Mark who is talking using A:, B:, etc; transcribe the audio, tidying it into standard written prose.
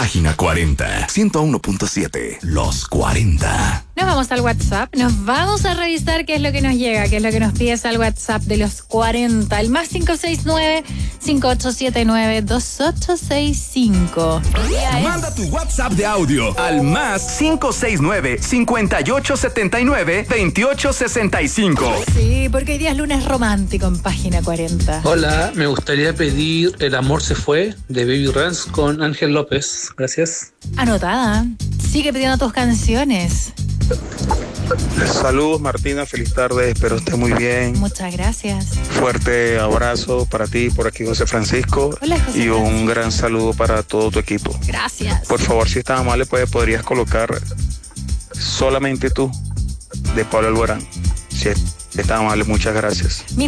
A: Página 40, 101.7, Los 40.
B: Nos vamos al WhatsApp, nos vamos a revisar qué es lo que nos llega, qué es lo que nos pides al WhatsApp de Los 40, el más 569-5879-2865.
C: Manda tu WhatsApp de audio al más 569-5879-2865.
B: Sí, porque hoy día es lunes romántico en Página 40.
D: Hola, me gustaría pedir El amor se fue de Baby Rans con Ángel López. Gracias.
B: Anotada. Sigue pidiendo tus canciones.
E: Saludos Martina, feliz tarde, espero esté muy bien.
B: Muchas gracias.
E: Fuerte abrazo para ti, por aquí José Francisco.
B: Hola, José
E: y un
B: Francisco.
E: gran saludo para todo tu equipo.
B: Gracias.
E: Por favor, si estás amable, podrías colocar Solamente tú de Pablo Alborán. Si estás amable, muchas gracias.